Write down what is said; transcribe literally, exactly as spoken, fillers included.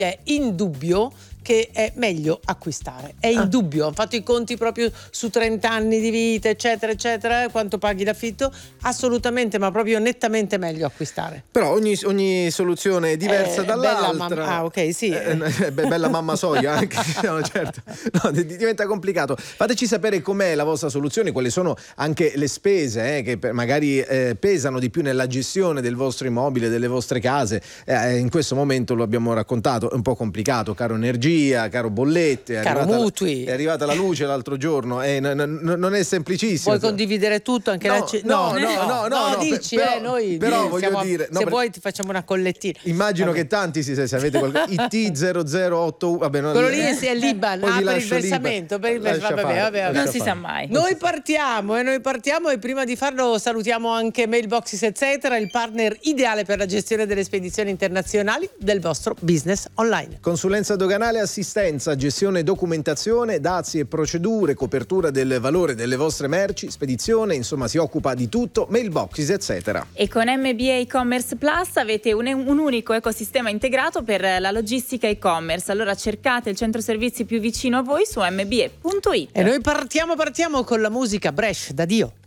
è indubbio che è meglio acquistare, è indubbio. Ho fatto i conti proprio su trenta anni di vita, eccetera eccetera, quanto paghi d'affitto, assolutamente, ma proprio nettamente meglio acquistare. Però ogni, ogni soluzione è diversa Eh, dall'altra. bella mamma, ah, ok, sì. Eh, eh, be- bella mamma soia anche. No, certo. No, d- diventa complicato. Fateci sapere com'è la vostra soluzione, quali sono anche le spese eh, che per- magari eh, pesano di più nella gestione del vostro immobile, delle vostre case. Eh, in questo momento lo abbiamo raccontato, è un po' complicato, caro energia, caro bollette, è caro arrivata mutui. La, è arrivata la luce l'altro giorno, eh, n- n- non è semplicissimo. Vuoi condividere tutto anche no, la c- no, no, no, no, no, no, dici però, eh, noi però siamo, voglio dire, no, se per... vuoi ti facciamo una collettina. Immagino Vabbè. che tanti si se, se avete qualcosa I T zero zero otto vabbè, no, quello lì è l'Iban, poi ah, vi per il lascio versamento, Liban. per il vers- Lascia vabbè, fare, vabbè, vabbè. lascia Non si fare. sa mai. Noi partiamo e noi partiamo e prima di farlo salutiamo anche Mailboxes eccetera, il partner ideale per la gestione delle spedizioni internazionali del vostro business online. Consulenza doganale, assistenza, gestione, documentazione, dazi e procedure, copertura del valore delle vostre merci, spedizione, insomma si occupa di tutto, Mailboxes eccetera. E con M B A E-commerce Plus avete un, un unico ecosistema integrato per la logistica e-commerce. Allora cercate il centro servizi più vicino a voi su m b e punto i t. E noi partiamo partiamo con la musica Bresh da Dio.